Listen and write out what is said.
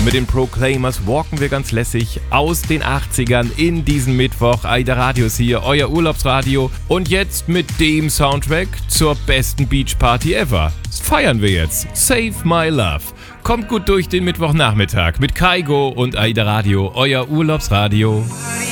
Mit den Proclaimers walken wir ganz lässig aus den 80ern in diesen Mittwoch. Aida Radius hier, euer Urlaubsradio. Und jetzt mit dem Soundtrack zur besten Beachparty ever. Das feiern wir jetzt. Save My Love. Kommt gut durch den Mittwochnachmittag mit Kaigo und Aida Radio, euer Urlaubsradio.